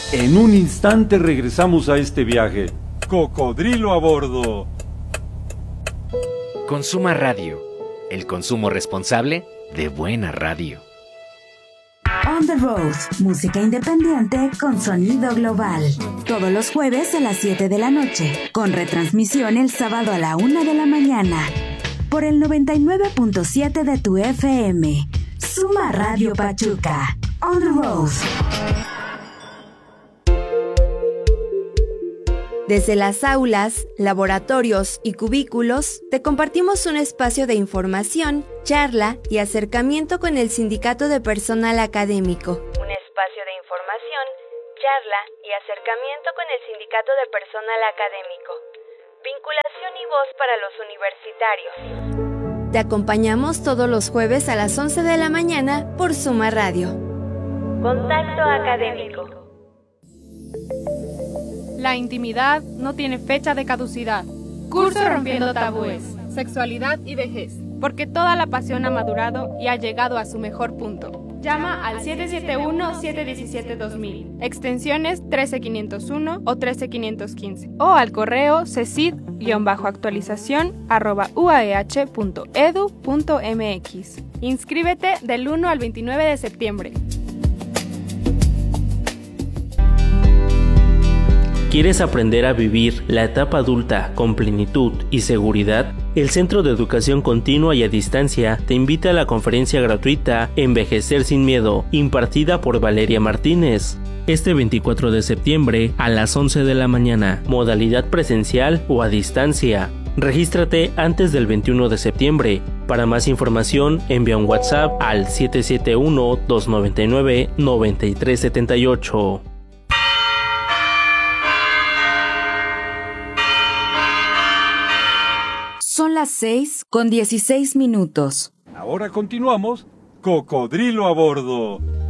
En un instante regresamos a este viaje. Cocodrilo a bordo. Consuma Radio. El consumo responsable de buena radio. On the Road, música independiente con sonido global. Todos los jueves a las 7 de la noche, con retransmisión el sábado a la 1 de la mañana. Por el 99.7 de tu FM. Suma Radio Pachuca. On the Road. Desde las aulas, laboratorios y cubículos, te compartimos un espacio de información, charla y acercamiento con el Sindicato de Personal Académico. Un espacio de información, charla y acercamiento con el Sindicato de Personal Académico. Vinculación y voz para los universitarios. Te acompañamos todos los jueves a las 11 de la mañana por Suma Radio. Contacto Académico. La intimidad no tiene fecha de caducidad. Curso Rompiendo Tabúes, Sexualidad y Vejez. Porque toda la pasión ha madurado y ha llegado a su mejor punto. Llama al 771-717-2000, extensiones 13501 o 13515. O al correo cecid-actualización@uaeh.edu.mx. Inscríbete del 1 al 29 de septiembre. ¿Quieres aprender a vivir la etapa adulta con plenitud y seguridad? El Centro de Educación Continua y a Distancia te invita a la conferencia gratuita Envejecer sin Miedo, impartida por Valeria Martínez. Este 24 de septiembre a las 11 de la mañana, modalidad presencial o a distancia. Regístrate antes del 21 de septiembre. Para más información, envía un WhatsApp al 771-299-9378. Son las 6:16. Ahora continuamos. Cocodrilo a bordo.